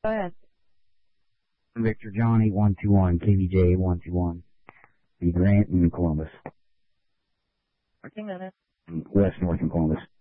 Go ahead. Victor Johnny 121, KVJ 121. The Grant in Columbus. 14 minutes. West North in Columbus.